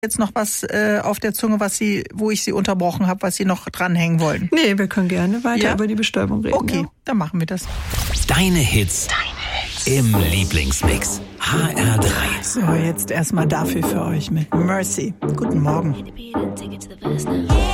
jetzt noch was auf der Zunge, wo ich Sie unterbrochen habe, was Sie noch dranhängen wollen? Nee, wir können gerne weiter über die Bestäubung reden. Okay, dann machen wir das. Deine Hits im Lieblingsmix. HR3. So, jetzt erstmal dafür für euch mit Mercy. Guten Morgen.